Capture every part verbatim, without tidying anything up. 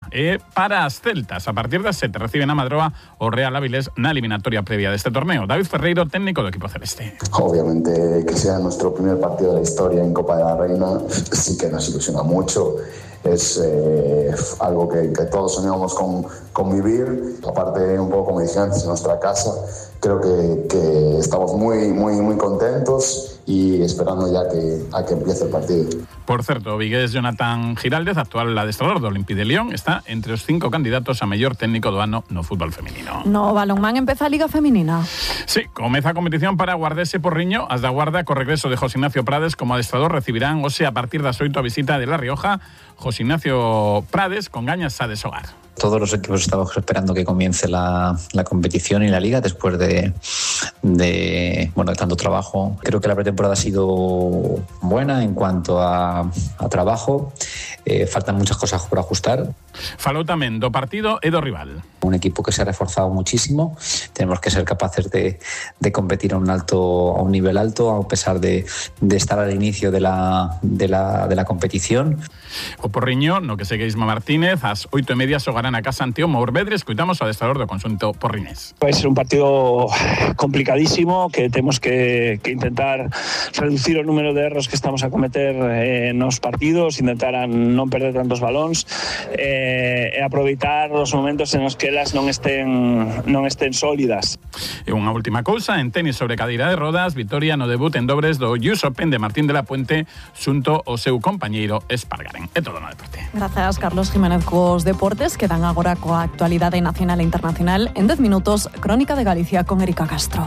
E para as celtas, a partir das sete reciben a Madroa o Real Avilés na eliminatoria previa deste torneo. David Ferreiro, técnico do equipo celeste. Obviamente que sea nuestro primer partido de la historia en Copa de la Reina, sí que nos ilusiona mucho. Es eh, algo que, que todos soñamos con, con vivir. Aparte, un poco como dije antes, en nuestra casa, creo que, que estamos muy, muy, muy contentos y esperando ya que, a que empiece el partido. Por certo, o vigués Jonathan Giraldez, actual adestrador do Olympique de Lyon, está entre os cinco candidatos a mellor técnico do ano no fútbol feminino. No balonmán empeza a Liga Feminina. Sí, comeza a competición para Guardés e Porriño. As da Guarda, co regreso de José Ignacio Prades como adestrador, recibirán hoxe a partir das oito a visita de La Rioja. José Ignacio Prades con gañas a deshogar. Todos los equipos estamos esperando que comience la, la competición y la liga después de, de, bueno, de tanto trabajo. Creo que la pretemporada ha sido buena en cuanto a, a trabajo. Eh, faltan muchas cosas por ajustar. Falou tamén do partido e do rival. Un equipo que se ha reforzado muchísimo. Tenemos que ser capaces de, de competir a un alto, a un nivel alto, a pesar de, de estar al inicio de la, de la, de la competición. O Porriño, no que segue Isma Martínez, ás oito e media xogarán a casa ante o Mourvedre. Escoitamos ao adestrador do conxunto porriñés. Vai ser un partido complicadísimo que temos que, que intentar reducir o número de erros que estamos a cometer eh, nos partidos, intentar a non perder tantos balóns eh, e aproveitar os momentos en os que elas non estén non estén sólidas. E unha última cousa, en tenis sobre cadeira de rodas, vitoria no debut en dobres do U S Open de Martín de la Puente xunto ao seu compañeiro Espargaren. É todo no deporte. Gracias, Carlos Jiménez. Cos deportes quedan agora coa actualidade nacional e internacional. En dez minutos, Crónica de Galicia con Erika Castro.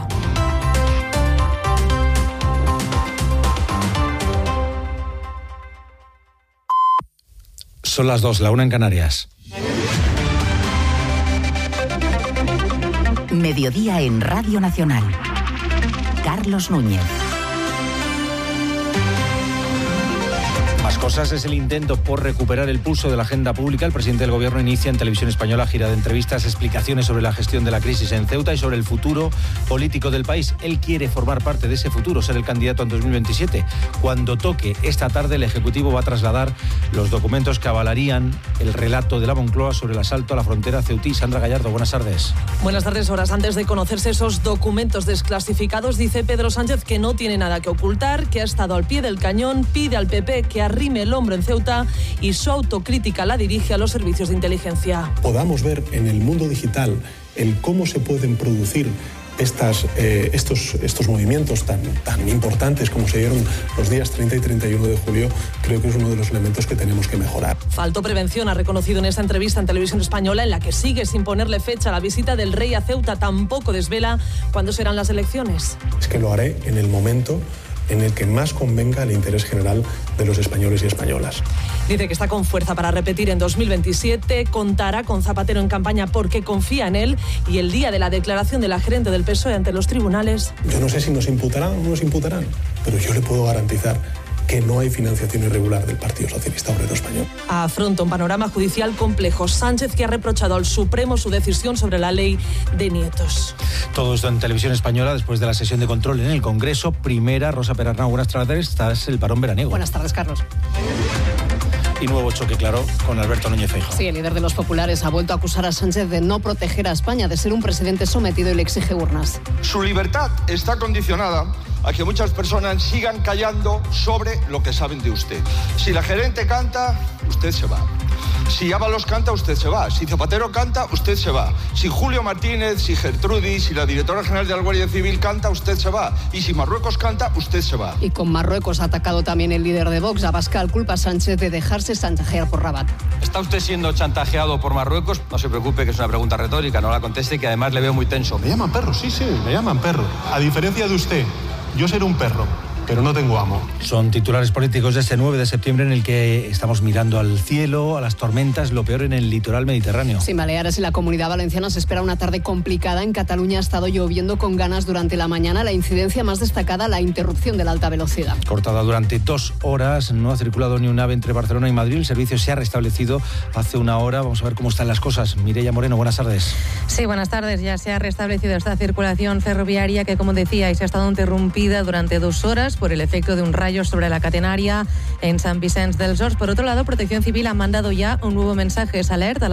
Son las dos, la una en Canarias. Mediodía en Radio Nacional. Carlos Núñez. Más cosas es el intento por recuperar el pulso de la agenda pública. El presidente del Gobierno inicia en Televisión Española gira de entrevistas, explicaciones sobre la gestión de la crisis en Ceuta y sobre el futuro político del país. Él quiere formar parte de ese futuro, ser el candidato en dos mil veintisiete. Cuando toque esta tarde, el Ejecutivo va a trasladar los documentos que avalarían el relato de la Moncloa sobre el asalto a la frontera ceutí. Sandra Gallardo, buenas tardes. Buenas tardes. Horas antes de conocerse esos documentos desclasificados, dice Pedro Sánchez que no tiene nada que ocultar, que ha estado al pie del cañón, pide al P P que arrime el hombro en Ceuta y su autocrítica la dirige a los servicios de inteligencia. Podamos ver en el mundo digital el cómo se pueden producir estas, eh, estos, estos movimientos tan, tan importantes como se dieron los días treinta y treinta y uno de julio, creo que es uno de los elementos que tenemos que mejorar. Faltó prevención, ha reconocido en esta entrevista en Televisión Española, en la que sigue sin ponerle fecha a la visita del rey a Ceuta. Tampoco desvela cuándo serán las elecciones. Es que lo haré en el momento en el que más convenga el interés general de los españoles y españolas. Dice que está con fuerza para repetir en dos mil veintisiete, contará con Zapatero en campaña porque confía en él, y el día de la declaración de la gerente del P S O E ante los tribunales. Yo no sé si nos imputarán o no nos imputarán, pero yo le puedo garantizar que no hay financiación irregular del Partido Socialista Obrero Español. Afronta un panorama judicial complejo. Sánchez, que ha reprochado al Supremo su decisión sobre la ley de nietos. Todo esto en Televisión Española después de la sesión de control en el Congreso. Primera, Rosa Perarnau, buenas tardes. Estás el parón veraniego. Buenas tardes, Carlos. Y nuevo choque, claro, con Alberto Núñez Feijóo. Sí, el líder de los populares ha vuelto a acusar a Sánchez de no proteger a España, de ser un presidente sometido, y le exige urnas. Su libertad está condicionada a que muchas personas sigan callando sobre lo que saben de usted. Si la gerente canta, usted se va. Si Ábalos canta, usted se va. Si Zapatero canta, usted se va. Si Julio Martínez, si Gertrudis, si la directora general de la Guardia Civil canta, usted se va. Y si Marruecos canta, usted se va. Y con Marruecos ha atacado también el líder de Vox, Abascal, culpa a Sánchez de dejarse chantajear por Rabat. ¿Está usted siendo chantajeado por Marruecos? No se preocupe, que es una pregunta retórica, no la conteste, que además le veo muy tenso. Me llaman perro, sí, sí, me llaman perro. A diferencia de usted, yo seré un perro, pero no tengo amo. Son titulares políticos de este nueve de septiembre en el que estamos mirando al cielo, a las tormentas, lo peor en el litoral mediterráneo. Sin Baleares y la Comunidad Valenciana se espera una tarde complicada. En Cataluña ha estado lloviendo con ganas durante la mañana. La incidencia más destacada, la interrupción de la alta velocidad. Cortada durante dos horas, no ha circulado ni un ave entre Barcelona y Madrid. El servicio se ha restablecido hace una hora. Vamos a ver cómo están las cosas. Mireia Moreno, buenas tardes. Sí, buenas tardes. Ya se ha restablecido esta circulación ferroviaria que, como decíais, ha estado interrumpida durante dos horas por el efecto de un rayo sobre la catenaria en Sant Vicenç dels Horts. Por otro lado, Protección Civil ha mandado ya un nuevo mensaje, es alerta